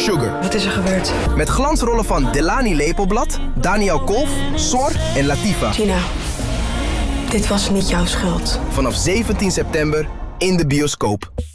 Sugar. Wat is er gebeurd? Met glansrollen van Delani Lepelblad, Daniel Kolf, Sor en Latifa. Gina, dit was niet jouw schuld. Vanaf 17 september in de bioscoop.